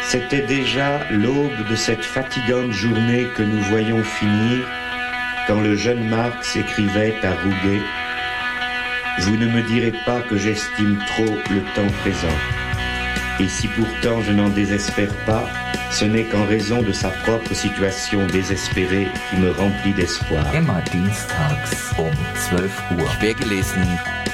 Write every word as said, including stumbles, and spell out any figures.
C'était déjà l'aube de cette fatigante journée que nous voyons finir quand le jeune Marx écrivait à Rouget « Vous ne me direz pas que j'estime trop le temps présent. Et si pourtant je n'en désespère pas, ce n'est qu'en raison de sa propre situation désespérée qui me remplit d'espoir. » Immer dienstags um zwölf Uhr. Quergelesen